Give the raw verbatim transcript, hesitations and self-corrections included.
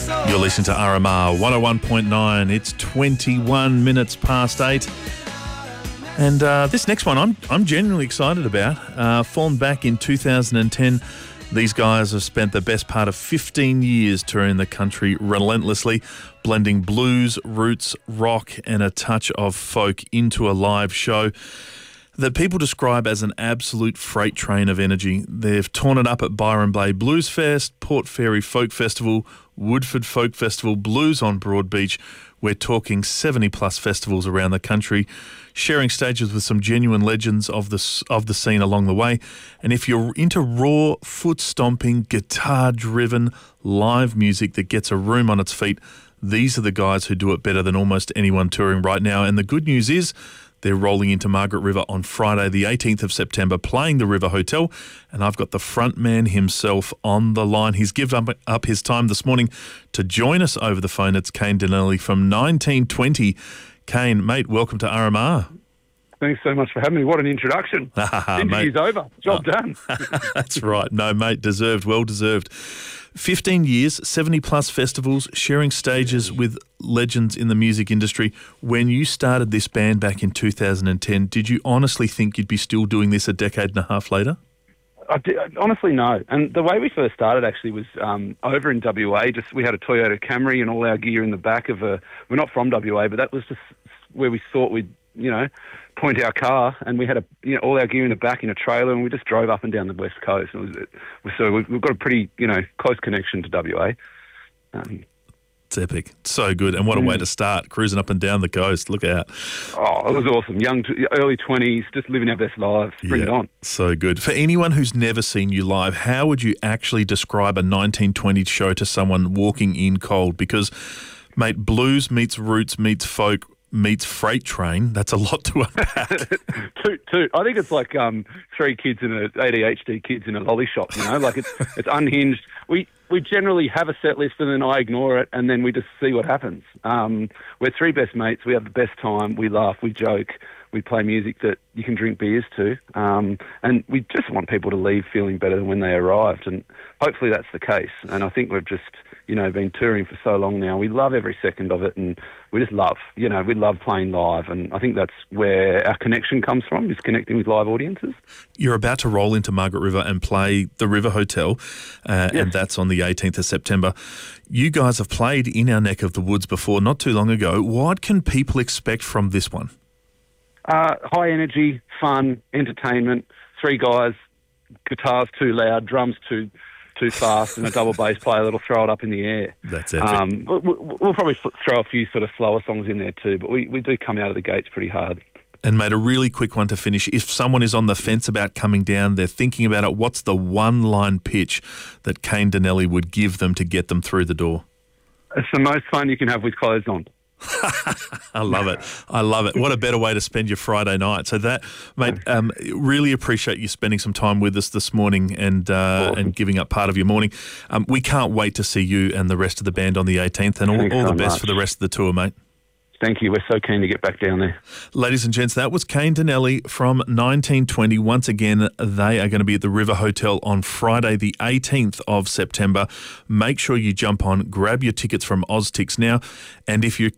You're listening to R M R one oh one point nine. It's twenty-one minutes past eight. And uh, this next one I'm I'm genuinely excited about. Uh, formed back in two thousand ten, these guys have spent the best part of fifteen years touring the country relentlessly, blending blues, roots, rock and a touch of folk into a live show that people describe as an absolute freight train of energy. They've torn it up at Byron Bay Blues Fest, Port Fairy Folk Festival, Woodford Folk Festival, Blues on Broadbeach. We're talking seventy plus festivals around the country, sharing stages with some genuine legends of the, of the scene along the way. And if you're into raw, foot-stomping, guitar-driven live music that gets a room on its feet, these are the guys who do it better than almost anyone touring right now. And the good news is they're rolling into Margaret River on Friday, the eighteenth of September, playing the River Hotel. And I've got the front man himself on the line. He's given up, up his time this morning to join us over the phone. It's Kane Donnelly from nineteen twenty. Kane, mate, welcome to R M R. Thanks so much for having me. What an introduction. Interview's over. Job oh. done. That's right. No, mate, deserved, well deserved. fifteen years, seventy plus festivals, sharing stages with legends in the music industry. When you started this band back in two thousand ten, did you honestly think you'd be still doing this a decade and a half later? I did, honestly, no. And the way we first started actually was um, over in W A. Just we had a Toyota Camry and all our gear in the back of a. We're not from W A, but that was just where we thought we'd, you know, point our car, and we had a, you know, all our gear in the back in a trailer, and we just drove up and down the west coast. And it was, so we've, we've got a pretty, you know, close connection to W A. Um, it's epic, so good, and what a mm. way to start, cruising up and down the coast. Look out! Oh, it was awesome. Young, early twenties, just living our best lives. Bring yeah, it on. So good. For anyone who's never seen you live, how would you actually describe a nineteen twenty show to someone walking in cold? Because, mate, blues meets roots meets folk meets freight train. That's a lot to unpack. toot, toot. I think it's like um, three kids in a A D H D kids in a lolly shop. You know, like it's it's unhinged. We we generally have a set list and then I ignore it and then we just see what happens. Um, we're three best mates. We have the best time. We laugh. We joke. We play music that you can drink beers to, um, and we just want people to leave feeling better than when they arrived. And hopefully that's the case. And I think we've just, you know, been touring for so long now. We love every second of it, and we just love, you know, we love playing live. And I think that's where our connection comes from, is connecting with live audiences. You're about to roll into Margaret River and play the River Hotel, uh, yes. and that's on the eighteenth of September. You guys have played in our neck of the woods before, not too long ago. What can people expect from this one? Uh, high energy, fun, entertainment, three guys, guitars too loud, drums too too fast, and a double bass player that'll throw it up in the air. That's epic. Um, we'll, we'll probably throw a few sort of slower songs in there too, but we, we do come out of the gates pretty hard. And mate, a really quick one to finish. If someone is on the fence about coming down, they're thinking about it, what's the one-line pitch that Kane Donnelly would give them to get them through the door? It's the most fun you can have with clothes on. I love it. I love it. What a better way to spend your Friday night. So that, mate, um, really appreciate you spending some time with us this morning and uh, awesome. and giving up part of your morning. Um, we can't wait to see you and the rest of the band on the eighteenth, and all, all so the best much. for the rest of the tour, mate. Thank you. We're so keen to get back down there. Ladies and gents, that was Kane Donnelly from nineteen twenty. Once again, they are going to be at the River Hotel on Friday, the eighteenth of September. Make sure you jump on, grab your tickets from OzTix now. And if you're